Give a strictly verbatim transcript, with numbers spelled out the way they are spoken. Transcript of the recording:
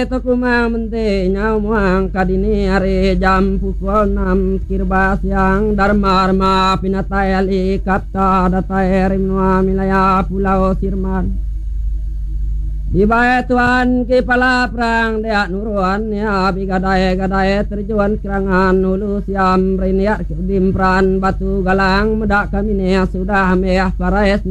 Kumang mente nyawang kadini hari jam pukul enam kirba siang Dharma Dharma pinatayali kata datai rimnua milaya pulau Sirman di bawah Tuan kepala perang dia nuruan ya bigadai gadai terjuan kerangan nulu siam riniat kedim peran batu galang medak kami ni sudah meh parais